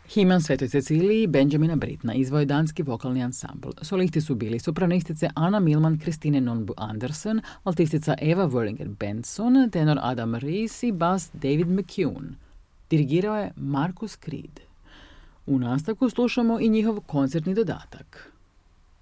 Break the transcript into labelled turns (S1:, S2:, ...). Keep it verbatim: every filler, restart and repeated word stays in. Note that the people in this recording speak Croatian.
S1: Himan Svetoj Ceciliji Benjamina Britna izvao je danski vokalni ansambl. Solisti su bili sopranistice Anna Milman, Kristine Nonbu Andersen, altistica Eva Wöringer Benson, tenor Adam Rees i bas David McCune. Dirigirao je Marcus Creed. U nastavku slušamo i njihov koncertni dodatak.